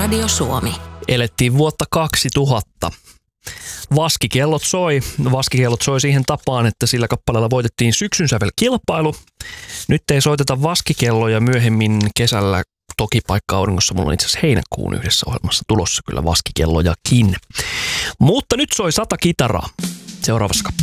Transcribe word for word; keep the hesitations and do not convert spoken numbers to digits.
Radio Suomi. Elettiin vuotta kaksituhatta. Vaskikellot soi. Vaskikellot soi siihen tapaan, että sillä kappaleella voitettiin syksyn sävelkilpailu. Nyt ei soiteta vaskikelloja myöhemmin kesällä. Toki paikka auringossa mulla on itse asiassa heinäkuun yhdessä ohjelmassa tulossa kyllä vaskikellojakin. Mutta nyt soi sata kitaraa seuraavassa kappaleessa.